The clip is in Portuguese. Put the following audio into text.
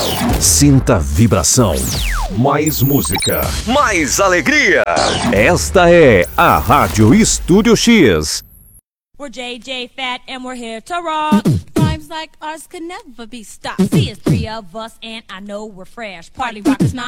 Sinta a vibração. Mais música. Mais alegria. Esta é a Rádio Estúdio X. We're JJ Fat and we're here to rock. Rhymes like ours could never be stopped. See, it's three of us and I know we're fresh. Party rockers, not